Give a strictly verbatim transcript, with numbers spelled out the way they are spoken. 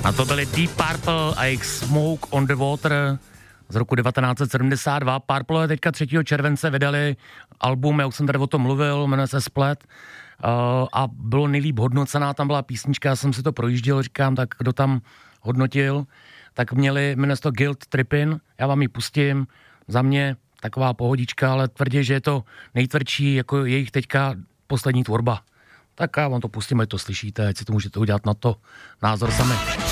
A to byly Deep Purple a jejich Smoke on the Water z roku devatenáct set sedmdesát dva. Purple teďka třetího července vydali album, já už jsem tady o tom mluvil, jmenuje se Split, uh, a bylo nejlíp hodnocená, tam byla písnička, já jsem si to projížděl, říkám, tak kdo tam hodnotil, tak měli, jmenuje se to Guilt Trippin', já vám ji pustím, za mě taková pohodička, ale tvrdě, že je to nejtvrdší, jako jejich teďka poslední tvorba. Tak já vám to pustím, ať to slyšíte, ať si to můžete udělat na to názor sami.